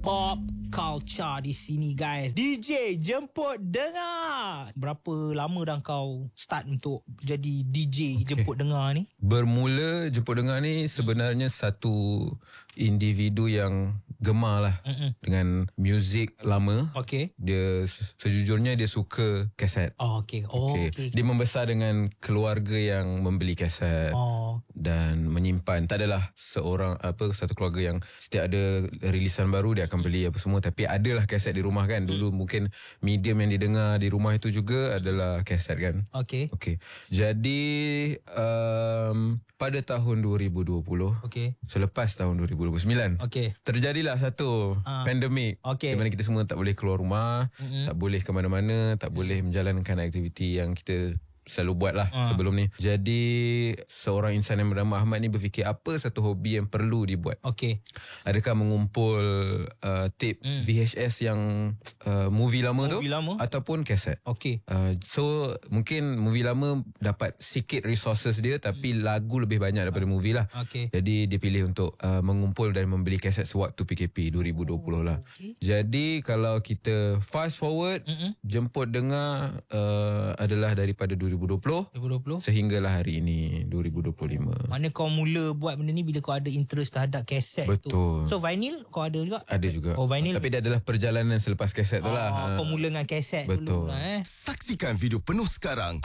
Pop Culture di sini guys. DJ Jemput Dengar. Berapa lama dah kau start untuk jadi DJ Jemput Dengar ni? Bermula Jemput Dengar ni sebenarnya satu individu yang gemar lah dengan muzik lama. Okay. Dia sejujurnya dia suka kaset. Oh, okay. Oh, okay. Dia membesar dengan keluarga yang membeli kaset dan menyimpan. Tak adalah satu keluarga yang setiap ada rilisan baru dia akan beli apa semua, tapi adalah kaset di rumah kan. Dulu mungkin medium yang didengar di rumah itu juga adalah kaset kan. Okay. Jadi pada tahun 2020, selepas tahun 2029, terjadilah satu pandemik di mana kita semua tak boleh keluar rumah, tak boleh ke mana-mana, tak boleh menjalankan aktiviti yang kita selalu buat lah sebelum ni. Jadi seorang insan yang bernama Ahmad ni berfikir apa satu hobi yang perlu dibuat. Adakah mengumpul tape VHS yang movie lama tu ataupun kaset. So mungkin movie lama dapat sikit resources dia, tapi lagu lebih banyak daripada movie lah. Jadi dia pilih untuk mengumpul dan membeli kaset sewaktu PKP 2020 lah. Jadi kalau kita fast forward, Jemput Dengar adalah daripada 2020 sehinggalah hari ini 2025. Mana kau mula buat benda ni bila kau ada interest terhadap kaset tu. Betul. So vinyl kau ada juga? Ada juga. Vinyl. Tapi dia adalah perjalanan selepas kaset tu lah. Kau mula dengan kaset dulu. Betul. Saksikan video penuh sekarang